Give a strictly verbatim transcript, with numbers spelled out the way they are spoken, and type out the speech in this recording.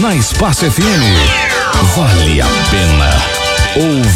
na Espaço F M. Vale a pena ouvir.